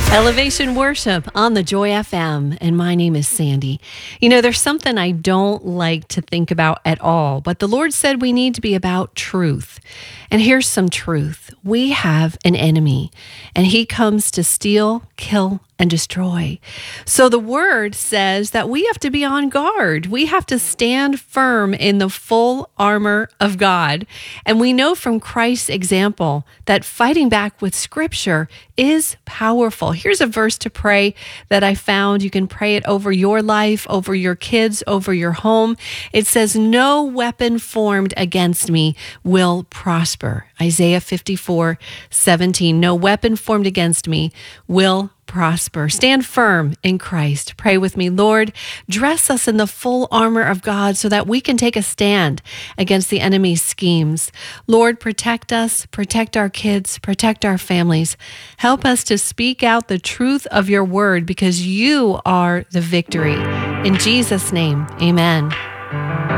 Elevation Worship on the Joy FM, and my name is Sandy. You know, there's something I don't like to think about at all, but the Lord said we need to be about truth. And here's some truth. We have an enemy, and he comes to steal, kill, and destroy. So the word says that we have to be on guard. We have to stand firm in the full armor of God. And we know from Christ's example that fighting back with scripture is powerful. Here's a verse to pray that I found. You can pray it over your life, over your kids, over your home. It says, "No weapon formed against me will prosper." Isaiah 54:17. No weapon formed against me will prosper. Stand firm in Christ. Pray with me. Lord, dress us in the full armor of God so that we can take a stand against the enemy's schemes. Lord, protect us, protect our kids, protect our families. Help us to speak out the truth of your word because you are the victory. In Jesus' name, amen.